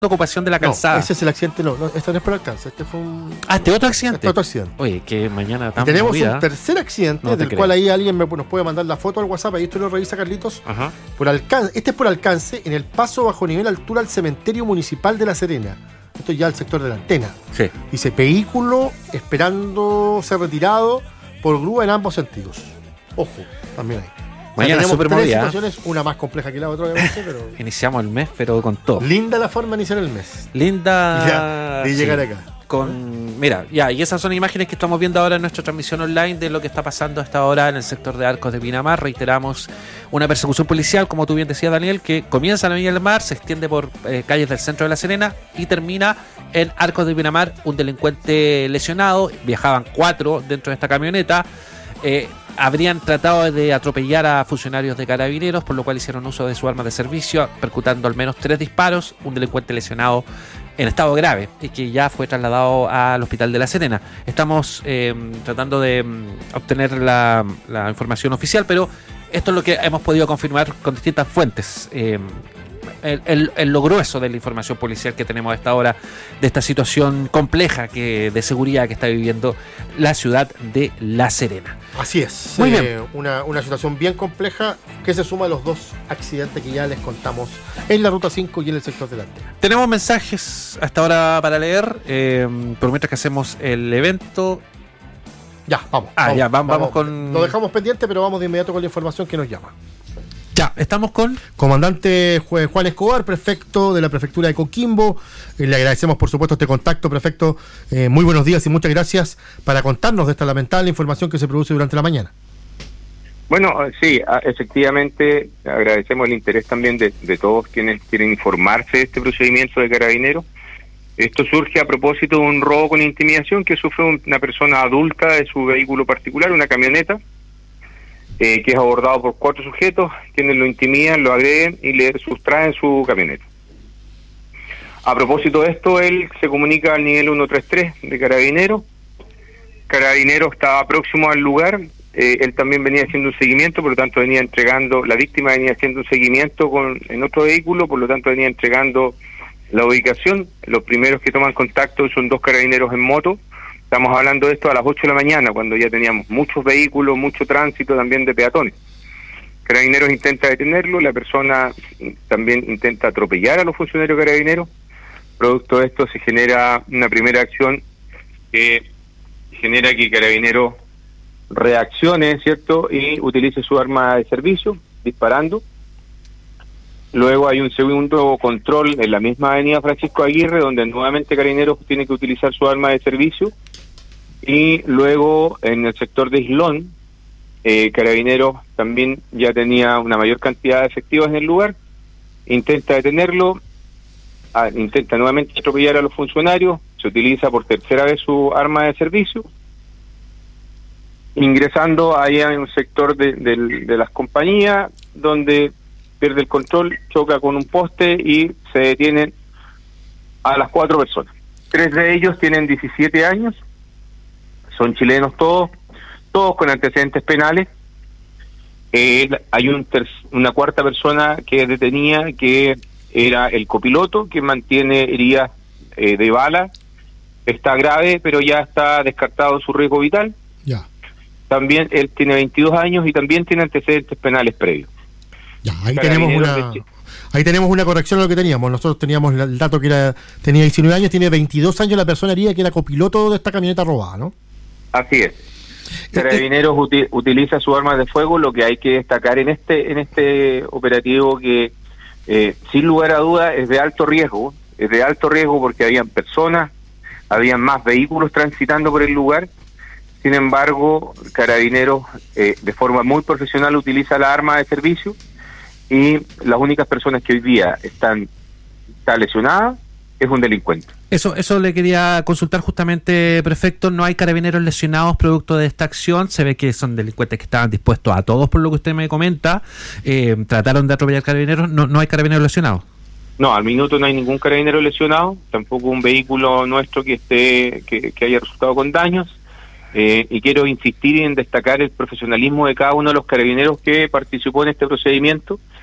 ocupación de la calzada. No, ese es el accidente, no, este no es por alcance, este fue un... Este otro accidente. Este otro accidente. Oye, que mañana estamos tenemos un tercer accidente, no del creo. cual ahí alguien nos puede mandar la foto al WhatsApp, ahí tú lo revisas, Carlitos. Ajá. Por alcance, este es por alcance en el paso bajo nivel altura al cementerio municipal de La Serena. Esto ya el sector de la antena. Sí. Dice, vehículo esperando ser retirado por grúa en ambos sentidos. Ojo, también hay. Mañana tenemos super tres movida. situaciones, una más compleja que la otra, obviamente, pero... Iniciamos el mes, pero con todo. Linda la forma de iniciar el mes. Linda. Ya, de llegar acá. Mira, ya, y esas son imágenes que estamos viendo ahora en nuestra transmisión online de lo que está pasando hasta ahora en el sector de Arcos de Pinamar. Reiteramos, una persecución policial, como tú bien decías, Daniel, que comienza en la Villa del Mar, se extiende por calles del centro de La Serena y termina en Arcos de Pinamar. Un delincuente lesionado, viajaban 4 dentro de esta camioneta. Habrían tratado de atropellar a funcionarios de Carabineros, por lo cual hicieron uso de su arma de servicio, percutando al menos 3 disparos. Un delincuente lesionado en estado grave y que ya fue trasladado al hospital de La Serena. Estamos tratando de obtener la información oficial, pero esto es lo que hemos podido confirmar con distintas fuentes. Lo grueso de la información policial que tenemos a esta hora de esta situación compleja de seguridad que está viviendo la ciudad de La Serena. Así es. Muy bien. Una situación bien compleja que se suma a los 2 accidentes que ya les contamos en la Ruta 5 y en el sector de la antena. Tenemos mensajes hasta ahora para leer, por mientras que hacemos el evento. Ya, vamos. Vamos con... Lo dejamos pendiente, pero vamos de inmediato con la información que nos llama. Ya, estamos con... Comandante Juan Escobar, prefecto de la prefectura de Coquimbo. Le agradecemos, por supuesto, este contacto, prefecto. Muy buenos días y muchas gracias para contarnos de esta lamentable información que se produce durante la mañana. Bueno, sí, efectivamente, agradecemos el interés también de todos quienes quieren informarse de este procedimiento de Carabineros. Esto surge a propósito de un robo con intimidación que sufre una persona adulta de su vehículo particular, una camioneta, que es abordado por 4 sujetos, quienes lo intimidan, lo agreden y le sustraen su camioneta. A propósito de esto, él se comunica al nivel 133 de Carabineros. Carabineros estaba próximo al lugar, él también venía haciendo un seguimiento, por lo tanto venía entregando, la víctima venía haciendo un seguimiento en otro vehículo, por lo tanto venía entregando la ubicación. Los primeros que toman contacto son 2 carabineros en moto. Estamos hablando de esto a las 8 de la mañana, cuando ya teníamos muchos vehículos, mucho tránsito también de peatones. Carabineros intenta detenerlo, la persona también intenta atropellar a los funcionarios carabineros. Producto de esto se genera una primera acción que genera que Carabineros reaccione, ¿cierto?, y utilice su arma de servicio, disparando. Luego hay un segundo control en la misma avenida Francisco Aguirre, donde nuevamente Carabineros tiene que utilizar su arma de servicio. Y luego en el sector de Islón, Carabineros también ya tenía una mayor cantidad de efectivos en el lugar, intenta detenerlo, intenta nuevamente atropellar a los funcionarios, se utiliza por tercera vez su arma de servicio, ingresando ahí en un sector de las compañías, donde pierde el control, choca con un poste y se detienen a las 4 personas. 3 de ellos tienen 17 años, son chilenos todos con antecedentes penales. Hay una cuarta persona que es detenida, que era el copiloto, que mantiene heridas de bala, está grave, pero ya está descartado su riesgo vital. Ya. También él tiene 22 años y también tiene antecedentes penales previos. Ya, ahí tenemos una corrección a lo que teníamos. Nosotros teníamos el dato que tenía 19 años, tiene 22 años la persona herida, que era copiloto de esta camioneta robada, ¿no? Así es. Carabineros utiliza su arma de fuego. Lo que hay que destacar en este operativo, que sin lugar a duda es de alto riesgo. Es de alto riesgo porque habían personas, habían más vehículos transitando por el lugar. Sin embargo, Carabineros de forma muy profesional utiliza la arma de servicio, y las únicas personas que hoy día está lesionada es un delincuente. Eso le quería consultar justamente, prefecto. No hay carabineros lesionados producto de esta acción. Se ve que son delincuentes que estaban dispuestos a todos, por lo que usted me comenta. Trataron de atropellar carabineros. No hay carabineros lesionados. No, al minuto no hay ningún carabinero lesionado, tampoco un vehículo nuestro que haya resultado con daños. Y quiero insistir en destacar el profesionalismo de cada uno de los carabineros que participó en este procedimiento,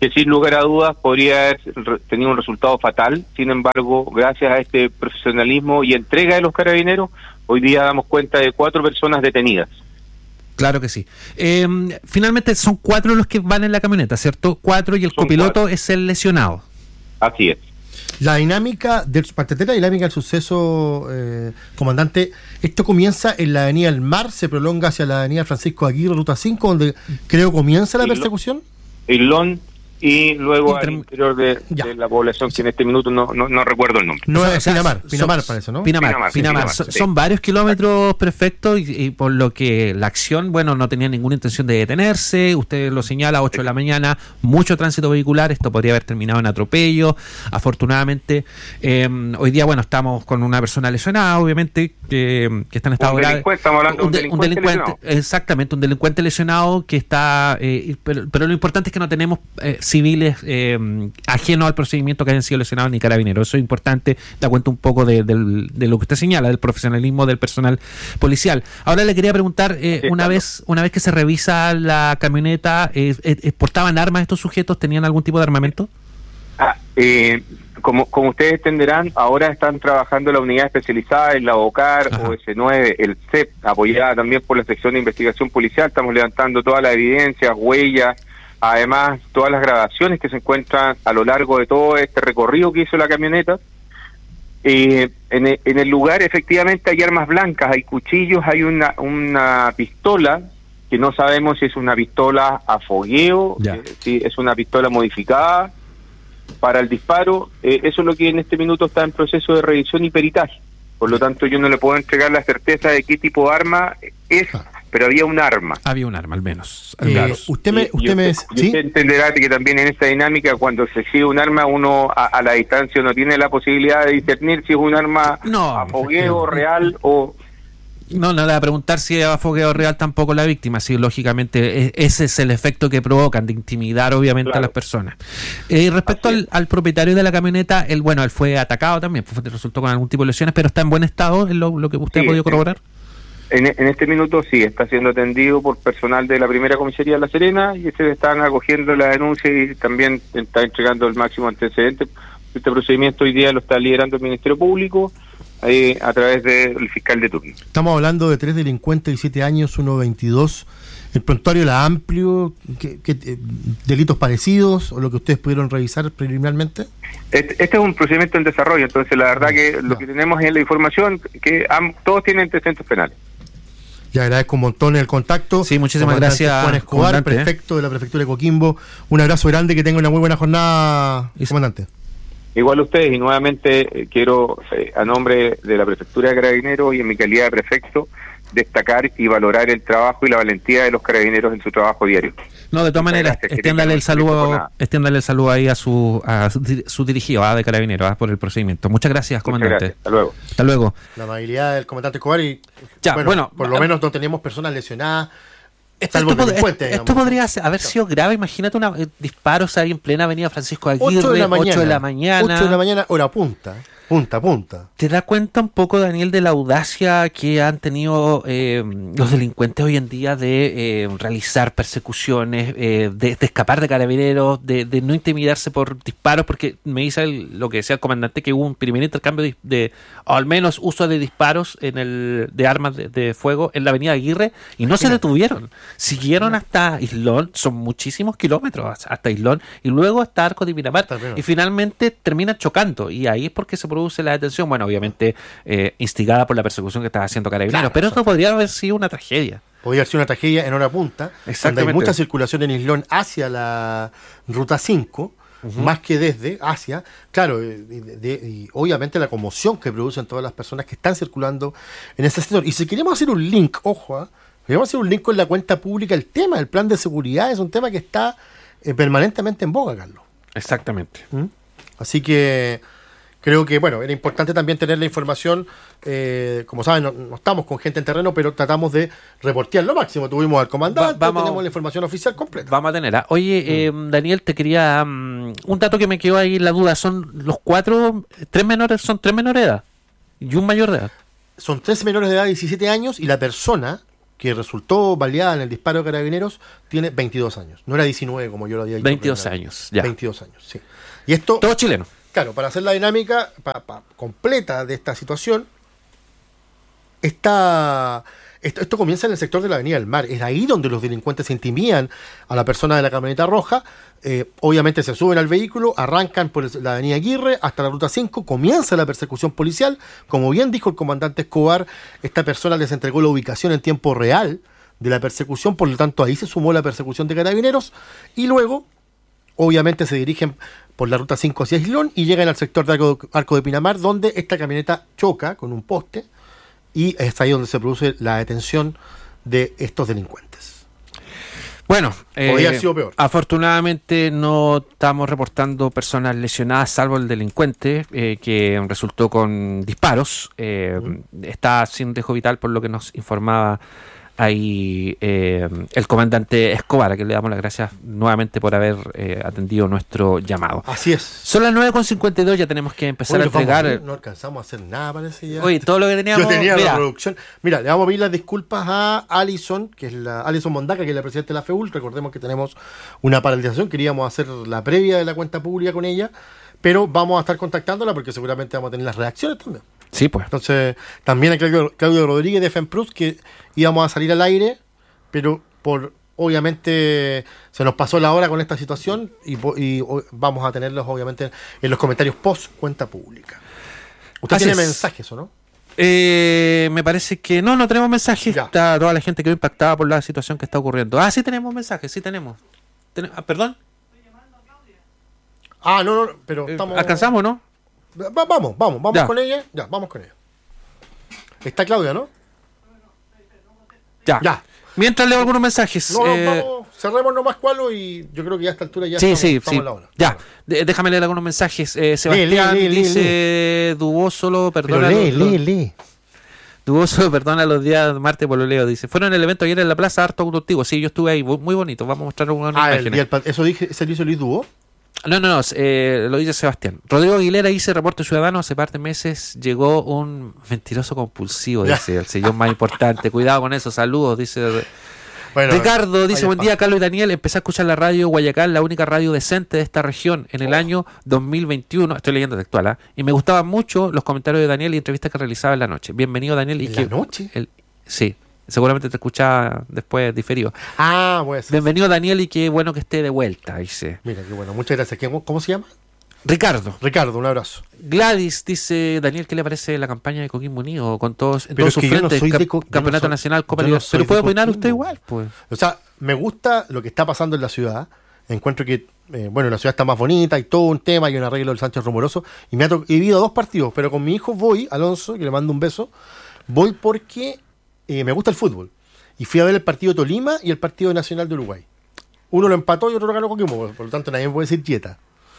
que sin lugar a dudas podría haber tenido un resultado fatal. Sin embargo, gracias a este profesionalismo y entrega de los carabineros, hoy día damos cuenta de 4 personas detenidas. Claro que sí. Finalmente son 4 los que van en la camioneta, ¿cierto? 4 y el copiloto 4. es el lesionado. Así es. La dinámica del suceso, comandante, esto comienza en la Avenida El Mar, se prolonga hacia la Avenida Francisco Aguirre, Ruta 5, donde creo comienza la persecución. Ilón y luego al interior de la población, que en este minuto no recuerdo el nombre. No, es Pinamar parece, ¿no? Pinamar. Son varios kilómetros, prefecto, y por lo que la acción, no tenía ninguna intención de detenerse. Usted lo señala, 8 de la mañana, mucho tránsito vehicular, esto podría haber terminado en atropello. Afortunadamente, hoy día, estamos con una persona lesionada, obviamente, que está en estado grave. Estamos hablando de un delincuente. Exactamente, un delincuente lesionado que está, pero lo importante es que no tenemos civiles ajenos al procedimiento que hayan sido lesionados ni carabineros. Eso es importante, da cuenta un poco de lo que usted señala, del profesionalismo del personal policial. Ahora le quería preguntar, una vez que se revisa la camioneta, ¿portaban armas estos sujetos? ¿Tenían algún tipo de armamento? Como ustedes entenderán, ahora están trabajando la unidad especializada en la OCAR, OS9, el CEP, apoyada también por la sección de investigación policial. Estamos levantando todas las evidencias, huellas, además todas las grabaciones que se encuentran a lo largo de todo este recorrido que hizo la camioneta. En el lugar efectivamente hay armas blancas, hay cuchillos, hay una pistola que no sabemos si es una pistola a fogueo, si es una pistola modificada para el disparo. Eso es lo que en este minuto está en proceso de revisión y peritaje. Por lo tanto, yo no le puedo entregar la certeza de qué tipo de arma es, pero había un arma. Había un arma, al menos. Usted entenderá que también en esta dinámica, cuando se exhibe un arma, uno a la distancia no tiene la posibilidad de discernir si es un arma a fogueo real o... No le voy a preguntar si es a fogueo real tampoco la víctima, sí, lógicamente ese es el efecto que provocan, de intimidar obviamente a las personas. Respecto al propietario de la camioneta, él fue atacado también, resultó con algún tipo de lesiones, pero está en buen estado, es lo que usted ha podido corroborar. En este minuto sí, está siendo atendido por personal de la primera comisaría de La Serena y se están acogiendo la denuncia y también está entregando el máximo antecedente. Este procedimiento hoy día lo está liderando el Ministerio Público a través del fiscal de turno. Estamos hablando de 3 delincuentes de 7 años, 1 22. El prontuario era amplio, delitos parecidos o lo que ustedes pudieron revisar preliminarmente. Este es un procedimiento en desarrollo, entonces la verdad que lo que tenemos es la información que todos tienen antecedentes penales. Le agradezco un montón el contacto. Sí, muchísimas gracias, Juan Escobar, prefecto de la Prefectura de Coquimbo. Un abrazo grande, que tenga una muy buena jornada, comandante. Igual a ustedes, y nuevamente quiero, a nombre de la Prefectura de Carabineros y en mi calidad de prefecto, destacar y valorar el trabajo y la valentía de los carabineros en su trabajo diario. No, de todas maneras, extiéndale el saludo ahí a su dirigido de Carabineros por el procedimiento. Muchas gracias, comandante. Gracias. Hasta luego. Hasta luego. La amabilidad del comandante Escobar y por lo menos no tenemos personas lesionadas. Esto podría haber sido grave. Imagínate disparos ahí en plena avenida Francisco Aguirre, 8 de la mañana, hora punta. ¿Te das cuenta un poco, Daniel, de la audacia que han tenido los delincuentes hoy en día de realizar persecuciones, de escapar de carabineros, de no intimidarse por disparos? Porque me dice lo que decía el comandante, que hubo un primer intercambio o al menos uso de disparos de armas de fuego en la avenida Aguirre y no se detuvieron. Siguieron hasta Islón, son muchísimos kilómetros hasta Islón, y luego hasta Arcos de Pinamar, y finalmente terminan chocando, y ahí es porque se produce la detención, obviamente instigada por la persecución que estaba haciendo Carabineros, pero esto podría haber sido una tragedia. Podría haber sido una tragedia en hora punta, donde hay mucha circulación en Islón hacia la Ruta 5, más que desde hacia, claro, y obviamente la conmoción que producen todas las personas que están circulando en ese sector. Y si queremos hacer un link, queremos hacer un link con la cuenta pública, el tema del plan de seguridad es un tema que está permanentemente en boga, Carlos. Exactamente. Así que creo que, era importante también tener la información. Como saben, no estamos con gente en terreno, pero tratamos de reportear lo máximo. Tuvimos al comandante, tenemos la información oficial completa. Vamos a tener. Oye, Daniel, te quería... un dato que me quedó ahí la duda. ¿Son los 3 menores de edad y un mayor de edad? Son 3 menores de edad de 17 años y la persona que resultó baleada en el disparo de Carabineros, tiene 22 años. No era 19 como yo lo había dicho. 22 años, ya. 22 años, sí. Y esto, Todo chileno. claro, para hacer la dinámica completa de esta situación, esto comienza en el sector de la Avenida del Mar. Es ahí donde los delincuentes intimían a la persona de la camioneta roja. Obviamente se suben al vehículo, arrancan por la Avenida Aguirre hasta la Ruta 5, comienza la persecución policial. Como bien dijo el comandante Escobar, esta persona les entregó la ubicación en tiempo real de la persecución, por lo tanto ahí se sumó la persecución de Carabineros, y luego obviamente se dirigen por la Ruta 5 hacia Islón y llegan al sector de Arco de Pinamar, donde esta camioneta choca con un poste, y es ahí donde se produce la detención de estos delincuentes. Bueno, Podría haber sido peor. Afortunadamente no estamos reportando personas lesionadas, salvo el delincuente que resultó con disparos. Está sin riesgo vital, por lo que nos informaba ahí el comandante Escobar, a quien le damos las gracias nuevamente por haber atendido nuestro llamado. Así es. Son las 9:52, ya tenemos que empezar a entregar. No alcanzamos a hacer nada, parece ya. Oye, todo lo que teníamos. Yo tenía mira, la producción. Mira, le vamos a pedir las disculpas a Alison, que es la Alison Mondaca, que es la presidenta de la FEUL. Recordemos que tenemos una paralización. Queríamos hacer la previa de la cuenta pública con ella, pero vamos a estar contactándola porque seguramente vamos a tener las reacciones también. sí, pues. Entonces, también a Claudio Rodríguez de FEMPRUS, que íbamos a salir al aire, pero obviamente se nos pasó la hora con esta situación y vamos a tenerlos obviamente en los comentarios post cuenta pública. ¿Usted Así tiene es. mensajes o no? Me parece que no tenemos mensajes. Ya. Está toda la gente que quedó impactada por la situación que está ocurriendo. Sí tenemos mensajes, sí tenemos. ¿Perdón? No, pero estamos... ¿Alcanzamos, no? Vamos Ya. con ella. Ya, vamos con ella. Está Claudia, ¿no? Ya. Mientras leo algunos mensajes. Vamos, cerremos nomás cuál y yo creo que ya a esta altura ya Sí. estamos en la hora. Ya. Déjame leer algunos mensajes. Sebastián lee. dice: Dubósolo, perdona. Lee. Dubósolo, perdona los días martes por lo leo. Dice: fueron el evento ayer en la plaza Harto Autoactivo. Sí, yo estuve ahí. Muy bonito. Vamos a mostrar algunas imágenes. ¿Eso dije, se lo hizo Luis Dubó? No, lo dice Sebastián. Rodrigo Aguilera dice: reporte ciudadano, hace par de meses llegó un mentiroso compulsivo, dice el señor más importante. Cuidado con eso, saludos, dice. Bueno, Ricardo dice: buen pasa. día, Carlos y Daniel. Empecé a escuchar la radio Guayacán, la única radio decente de esta región, en el año 2021. Estoy leyendo textual, y me gustaban mucho los comentarios de Daniel y entrevistas que realizaba en la noche. Bienvenido, Daniel. ¿En la noche? Sí, seguramente te escuchaba después diferido. Pues. Bienvenido, Daniel, y qué bueno que esté de vuelta, dice. Mira, qué bueno, muchas gracias. ¿Cómo se llama? Ricardo, un abrazo. Gladys dice: Daniel, ¿qué le parece la campaña de Coquimbo Unido con todos en Pero todos sus es que yo no frentes? soy de yo Campeonato no soy- Nacional, Copa yo no Libertadores. soy Pero de puede opinar Coquimbo. usted igual, pues. O sea, me gusta lo que está pasando en la ciudad. Encuentro que, la ciudad está más bonita, hay todo un tema, hay un arreglo del Sánchez Rumoroso. Y he ido a 2 partidos, pero con mi hijo voy, Alonso, que le mando un beso, voy porque me gusta el fútbol. Y fui a ver el partido de Tolima y el partido Nacional de Uruguay. Uno lo empató y otro lo ganó Coquimbo, por lo tanto nadie me puede decir dieta.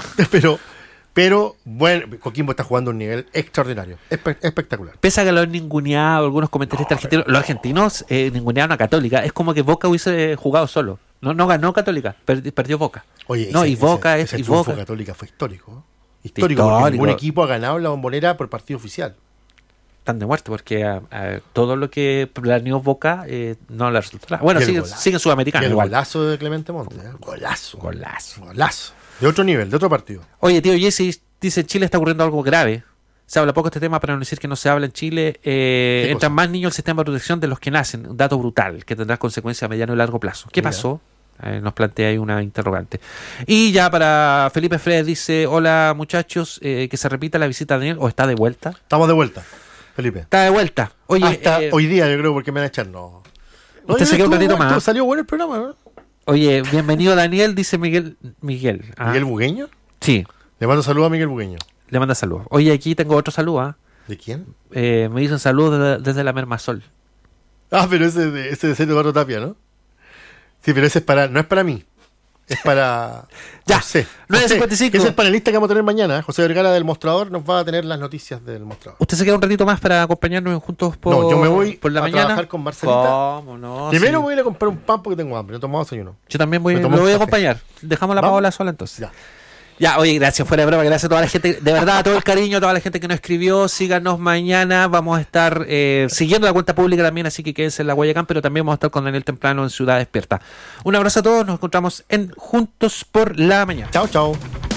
Pero bueno, Coquimbo está jugando a un nivel extraordinario, espectacular. Pese a que lo han ninguneado algunos comentaristas argentinos, los argentinos ningunearon a Católica. Es como que Boca hubiese jugado solo. No ganó Católica, perdió Boca. Oye, ese y triunfo Boca. Católica fue histórico. Histórico, porque ningún equipo ha ganado en la Bombonera por partido oficial. Están de muerte porque a todo lo que planeó Boca no le resultó nada. Bueno, sigue Sudamericano. Y el igual. golazo de Clemente Montes. Golazo. Golazo. De otro nivel, de otro partido. Oye, tío Jesse dice: en Chile está ocurriendo algo grave. Se habla poco de este tema, para no decir que no se habla en Chile. Entran más niños al sistema de protección de los que nacen. Un dato brutal que tendrá consecuencias a mediano y largo plazo. ¿Qué pasó? Nos plantea ahí una interrogante. Y ya para Felipe Fred dice: hola muchachos, que se repita la visita de Daniel, o está de vuelta. Estamos de vuelta, Felipe. Está de vuelta. Oye, hasta hoy día yo creo, porque me van a echar. No. Usted se queda un ratito más. Salió bueno el programa, ¿no? Oye, bienvenido Daniel, dice Miguel. ¿Miguel Bugueño? Sí. Le mando saludos a Miguel Bugueño. Le manda saludos. Oye, aquí tengo otro saludo. ¿De quién? Me dicen saludos desde la Mermasol. Pero ese de ser Eduardo Tapia, ¿no? Sí, pero ese no es para mí. Es para... Ya, José. 9:55. Es el panelista que vamos a tener mañana. José Vergara del Mostrador nos va a tener las noticias del Mostrador. ¿Usted se queda un ratito más para acompañarnos juntos No, yo me voy por la a mañana? trabajar con Marcelita. ¿Cómo no? Primero voy a ir a comprar un pan porque tengo hambre. No he tomado desayuno. Yo también lo voy a café. acompañar. Dejamos la ¿Vamos? Paola sola entonces. Ya. Ya, oye, gracias, fuera de broma, gracias a toda la gente, de verdad, a todo el cariño, a toda la gente que nos escribió, síganos mañana, vamos a estar siguiendo la cuenta pública también, así que quédense en la Guayacán, pero también vamos a estar con Daniel temprano en Ciudad Despierta. Un abrazo a todos, nos encontramos en Juntos por la Mañana. Chao, chao.